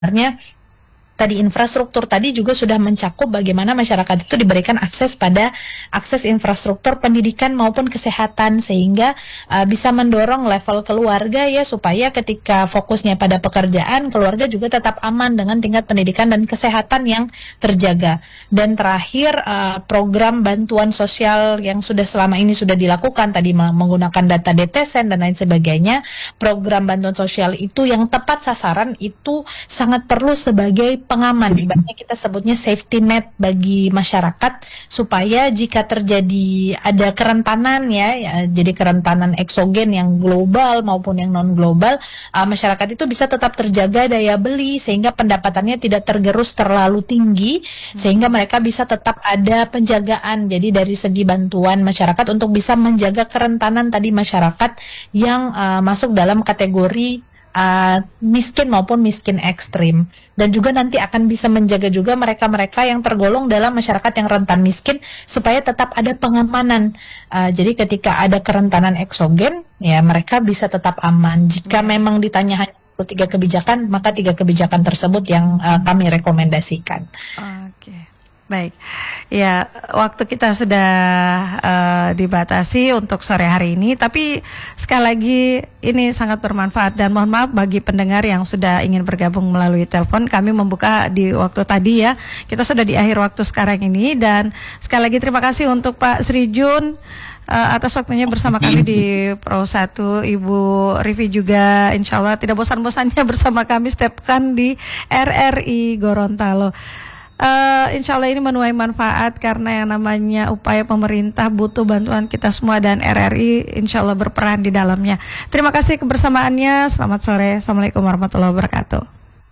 sebenarnya tadi infrastruktur tadi juga sudah mencakup bagaimana masyarakat itu diberikan akses pada akses infrastruktur pendidikan maupun kesehatan, sehingga bisa mendorong level keluarga ya, supaya ketika fokusnya pada pekerjaan, keluarga juga tetap aman dengan tingkat pendidikan dan kesehatan yang terjaga. Dan terakhir, program bantuan sosial yang sudah selama ini sudah dilakukan tadi menggunakan data DTSEN dan lain sebagainya, program bantuan sosial itu yang tepat sasaran itu sangat perlu sebagai pengaman, ibaratnya kita sebutnya safety net bagi masyarakat, supaya jika terjadi ada kerentanan ya, jadi kerentanan eksogen yang global maupun yang non global, masyarakat itu bisa tetap terjaga daya beli sehingga pendapatannya tidak tergerus terlalu tinggi, sehingga mereka bisa tetap ada penjagaan. Jadi dari segi bantuan masyarakat untuk bisa menjaga kerentanan tadi masyarakat yang masuk dalam kategori miskin maupun miskin ekstrim, dan juga nanti akan bisa menjaga juga mereka-mereka yang tergolong dalam masyarakat yang rentan miskin supaya tetap ada pengamanan. Jadi ketika ada kerentanan eksogen ya mereka bisa tetap aman. Jika memang ditanya hanya 3 kebijakan, maka 3 kebijakan tersebut yang kami rekomendasikan. Oke. Baik, ya waktu kita sudah dibatasi untuk sore hari ini, tapi sekali lagi ini sangat bermanfaat dan mohon maaf bagi pendengar yang sudah ingin bergabung melalui telepon, kami membuka di waktu tadi ya, kita sudah di akhir waktu sekarang ini, dan sekali lagi terima kasih untuk Pak Sri Jun atas waktunya bersama kami di Pro 1, Ibu Rivi juga insya Allah tidak bosan-bosannya bersama kami setiap pekan di RRI Gorontalo. Insya Allah ini menuai manfaat karena yang namanya upaya pemerintah butuh bantuan kita semua, dan RRI insya Allah berperan di dalamnya. Terima kasih kebersamaannya. Selamat sore. Assalamualaikum warahmatullahi wabarakatuh.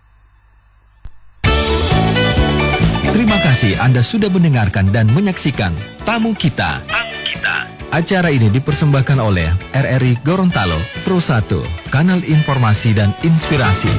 Terima kasih Anda sudah mendengarkan dan menyaksikan Tamu Kita. Acara ini dipersembahkan oleh RRI Gorontalo Pro 1, kanal informasi dan inspirasi.